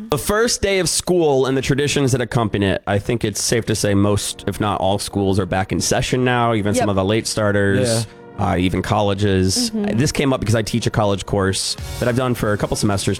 The first day of school and the traditions that accompany it, I think it's safe to say most, if not all, schools are back in session now, even some of the late starters. Even colleges. This came up because I teach a college course that I've done for a couple semesters